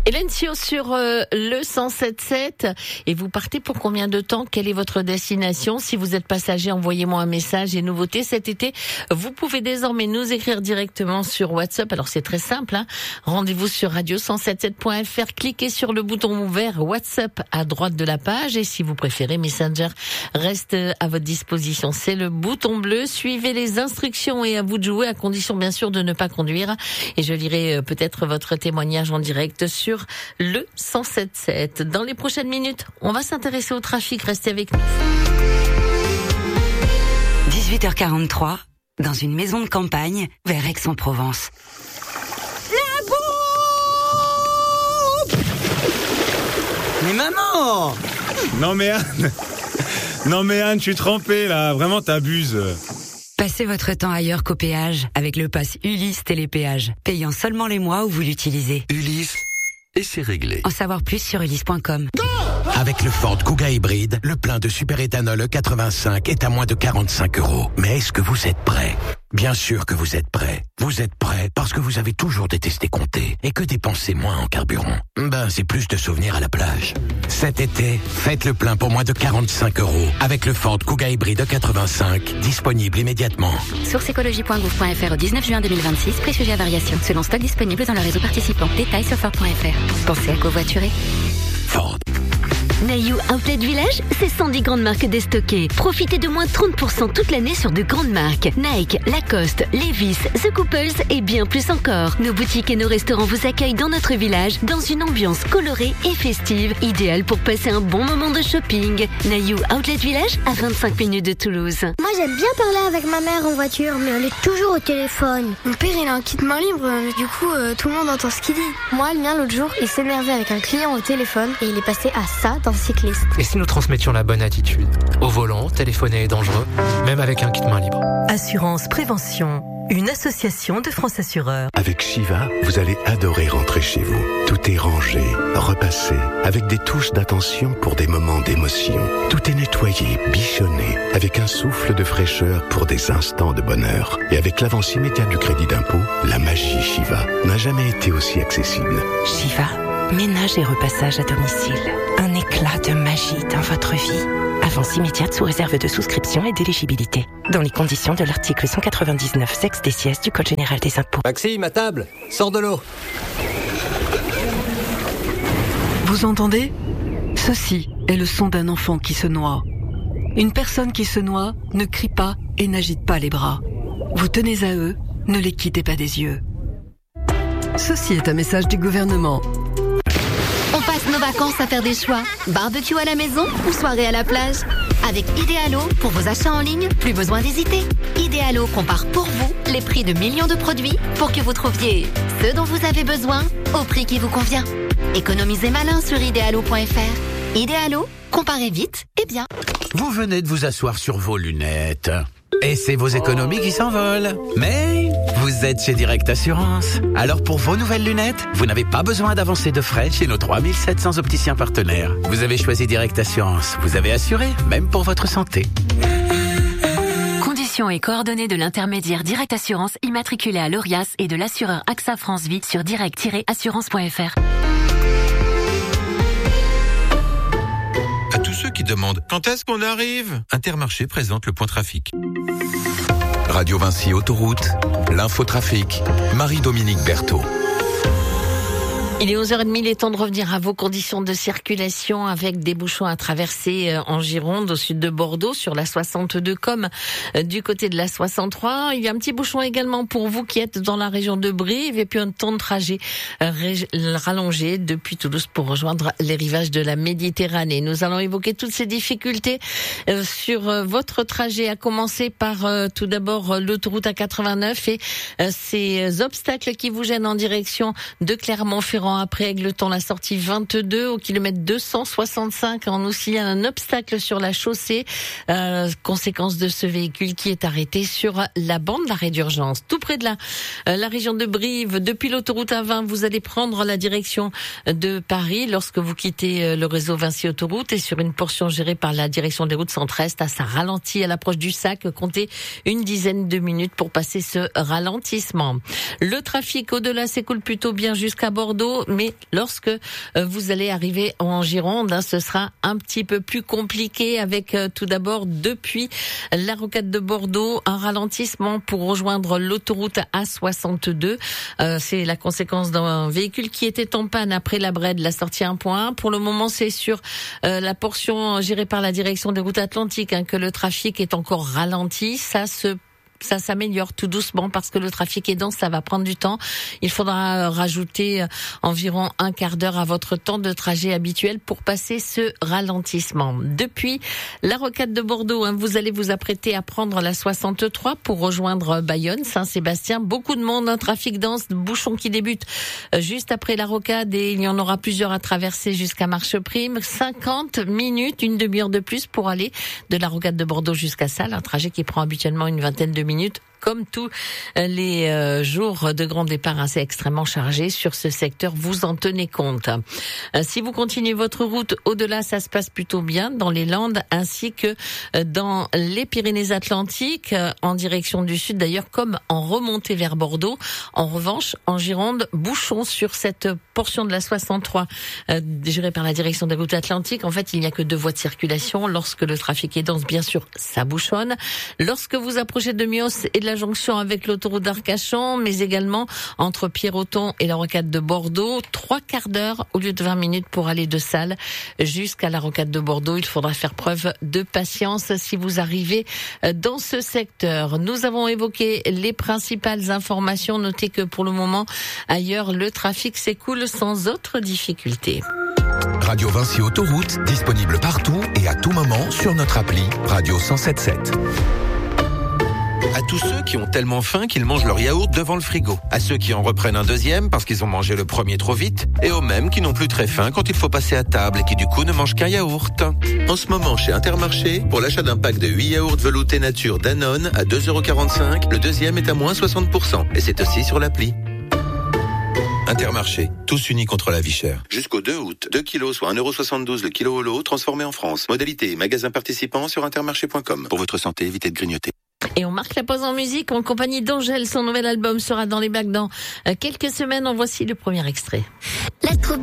Elencio sur le 107.7 et vous partez pour combien de temps? Quelle est votre destination? Si vous êtes passager, envoyez-moi un message. Et nouveauté cet été, vous pouvez désormais nous écrire directement sur WhatsApp. Alors c'est très simple, Rendez-vous sur radio177.fr, cliquez sur le bouton vert WhatsApp à droite de la page et si vous préférez, Messenger reste à votre disposition. C'est le bouton bleu. Suivez les instructions et à vous de jouer, à condition bien sûr de ne pas conduire. Et je lirai peut-être votre témoignage en direct sur le 107.7. Dans les prochaines minutes, on va s'intéresser au trafic. Restez avec nous. 18h43, dans une maison de campagne, vers Aix-en-Provence. La bombe! Mais maman! Non mais Anne, je suis trempé là, vraiment t'abuses. Passez votre temps ailleurs qu'au péage avec le pass Ulysse Télépéage, payant seulement les mois où vous l'utilisez. Ulysse, et c'est réglé. En savoir plus sur ulysse.com. Avec le Ford Kuga hybride, le plein de superéthanol E85 est à moins de 45 €. Mais est-ce que vous êtes prêts? Bien sûr que vous êtes prêts. Vous êtes prêts parce que vous avez toujours détesté compter et que dépenser moins en carburant, c'est plus de souvenirs à la plage. Cet été, faites le plein pour moins de 45 € avec le Ford Kuga hybride E85, disponible immédiatement. Source écologie.gouv.fr au 19 juin 2026, prix sujet à variation. Selon stock disponible dans le réseau participant. Détails sur Ford.fr. Pensez à covoiturer. Ford. Nayou Outlet Village, c'est 110 grandes marques déstockées. Profitez de moins 30% toute l'année sur de grandes marques. Nike, Lacoste, Levi's, The Couples et bien plus encore. Nos boutiques et nos restaurants vous accueillent dans notre village, dans une ambiance colorée et festive, idéale pour passer un bon moment de shopping. Nayou Outlet Village, à 25 minutes de Toulouse. Moi j'aime bien parler avec ma mère en voiture, mais elle est toujours au téléphone. Mon père il a un kit main libre, du coup tout le monde entend ce qu'il dit. Moi le mien l'autre jour, il s'énervait avec un client au téléphone et il est passé à ça dans cycliste. Et si nous transmettions la bonne attitude? Au volant, téléphoner est dangereux, même avec un kit main libre. Assurance Prévention, une association de France Assureurs. Avec Shiva, vous allez adorer rentrer chez vous. Tout est rangé, repassé, avec des touches d'attention pour des moments d'émotion. Tout est nettoyé, bichonné, avec un souffle de fraîcheur pour des instants de bonheur. Et avec l'avance immédiate du crédit d'impôt, la magie Shiva n'a jamais été aussi accessible. Shiva, ménage et repassage à domicile. Un éclat de magie dans votre vie. Avance immédiate sous réserve de souscription et d'éligibilité. Dans les conditions de l'article 199 sexe des sièges du Code général des impôts. Maxime, à table, sors de l'eau. Vous entendez? Ceci est le son d'un enfant qui se noie. Une personne qui se noie ne crie pas et n'agite pas les bras. Vous tenez à eux, ne les quittez pas des yeux. Ceci est un message du gouvernement. On passe nos vacances à faire des choix. Barbecue à la maison ou soirée à la plage? Avec Idealo, pour vos achats en ligne, plus besoin d'hésiter. Idealo compare pour vous les prix de millions de produits pour que vous trouviez ce dont vous avez besoin au prix qui vous convient. Économisez malin sur idealo.fr. Idealo, comparez vite et bien. Vous venez de vous asseoir sur vos lunettes. Et c'est vos économies qui s'envolent. Mais vous êtes chez Direct Assurance. Alors pour vos nouvelles lunettes, vous n'avez pas besoin d'avancer de frais chez nos 3700 opticiens partenaires. Vous avez choisi Direct Assurance. Vous avez assuré, même pour votre santé. Conditions et coordonnées de l'intermédiaire Direct Assurance immatriculé à l'ORIAS et de l'assureur AXA France Vie sur direct-assurance.fr. À tous ceux qui demandent quand est-ce qu'on arrive, Intermarché présente le point trafic. Radio Vinci Autoroute, l'infotrafic, Marie-Dominique Berthaud. Il est 11h30, il est temps de revenir à vos conditions de circulation avec des bouchons à traverser en Gironde, au sud de Bordeaux, sur la 62 comme du côté de la 63. Il y a un petit bouchon également pour vous qui êtes dans la région de Brive et puis un temps de trajet rallongé depuis Toulouse pour rejoindre les rivages de la Méditerranée. Nous allons évoquer toutes ces difficultés sur votre trajet, à commencer par tout d'abord l'autoroute A89 et ces obstacles qui vous gênent en direction de Clermont-Ferrand après Égletons, la sortie 22 au kilomètre 265 en aussi un obstacle sur la chaussée, conséquence de ce véhicule qui est arrêté sur la bande d'arrêt d'urgence. Tout près de la région de Brive, depuis l'autoroute A20, vous allez prendre la direction de Paris lorsque vous quittez le réseau Vinci Autoroute et sur une portion gérée par la direction des routes centre-est, ça ralentit à l'approche du Sac, comptez une dizaine de minutes pour passer ce ralentissement. Le trafic au-delà s'écoule plutôt bien jusqu'à Bordeaux. Bordeaux, mais lorsque vous allez arriver en Gironde, ce sera un petit peu plus compliqué avec tout d'abord depuis la rocade de Bordeaux, un ralentissement pour rejoindre l'autoroute A62. C'est la conséquence d'un véhicule qui était en panne après la Brède, la sortie 1.1. Pour le moment, c'est sur la portion gérée par la direction des routes atlantiques que le trafic est encore ralenti. Ça s'améliore tout doucement parce que le trafic est dense, ça va prendre du temps. Il faudra rajouter environ un quart d'heure à votre temps de trajet habituel pour passer ce ralentissement. Depuis la rocade de Bordeaux, vous allez vous apprêter à prendre la 63 pour rejoindre Bayonne, Saint-Sébastien. Beaucoup de monde, un trafic dense, bouchon qui débute juste après la rocade et il y en aura plusieurs à traverser jusqu'à Marcheprime. 50 minutes, une demi-heure de plus pour aller de la rocade de Bordeaux jusqu'à Salles, un trajet qui prend habituellement une vingtaine de minutes. Comme tous les jours de grand départ, c'est extrêmement chargé sur ce secteur, vous en tenez compte. Si vous continuez votre route, au-delà, ça se passe plutôt bien dans les Landes ainsi que dans les Pyrénées-Atlantiques, en direction du sud d'ailleurs, comme en remontée vers Bordeaux. En revanche, en Gironde, bouchon sur cette portion de la 63 gérée par la direction des routes atlantiques. En fait, il n'y a que 2 voies de circulation. Lorsque le trafic est dense, bien sûr, ça bouchonne. Lorsque vous approchez de Mios et de la jonction avec l'autoroute d'Arcachon, mais également entre Pierroton et la rocade de Bordeaux, 3 quarts d'heure au lieu de 20 minutes pour aller de Salles jusqu'à la rocade de Bordeaux. Il faudra faire preuve de patience si vous arrivez dans ce secteur. Nous avons évoqué les principales informations. Notez que pour le moment, ailleurs, le trafic s'écoule sans autre difficulté. Radio Vinci Autoroute, disponible partout et à tout moment sur notre appli Radio 107.7. À tous ceux qui ont tellement faim qu'ils mangent leur yaourt devant le frigo. À ceux qui en reprennent un deuxième parce qu'ils ont mangé le premier trop vite. Et aux mêmes qui n'ont plus très faim quand il faut passer à table et qui du coup ne mangent qu'un yaourt. En ce moment chez Intermarché, pour l'achat d'un pack de 8 yaourts veloutés nature Danone à 2,45 €, le deuxième est à moins 60%. Et c'est aussi sur l'appli. Intermarché, tous unis contre la vie chère. Jusqu'au 2 août, 2 kilos soit 1,72 € le kilo au lot, transformé en France. Modalité et magasin participant sur intermarché.com. Pour votre santé, évitez de grignoter. Et on marque la pause en musique en compagnie d'Angèle. Son nouvel album sera dans les bacs dans quelques semaines. En voici le premier extrait.